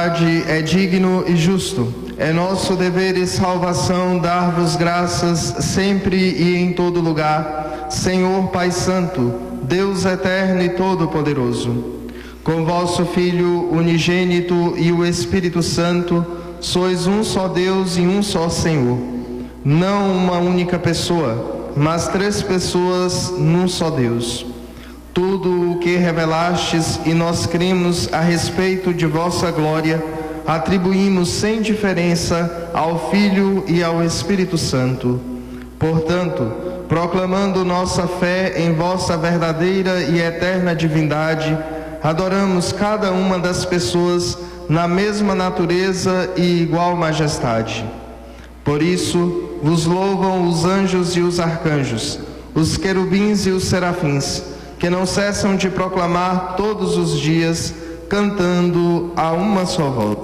É digno e justo, é nosso dever e salvação dar-vos graças sempre e em todo lugar, Senhor Pai Santo, Deus eterno e todo-poderoso. Com vosso Filho unigênito e o Espírito Santo, sois um só Deus e um só Senhor. Não uma única pessoa, mas três pessoas num só Deus. Tudo o que revelastes e nós cremos a respeito de vossa glória, atribuímos sem diferença ao Filho e ao Espírito Santo. Portanto, proclamando nossa fé em vossa verdadeira e eterna divindade, adoramos cada uma das pessoas na mesma natureza e igual majestade. Por isso, vos louvam os anjos e os arcanjos, os querubins e os serafins, que não cessam de proclamar todos os dias, cantando a uma só voz.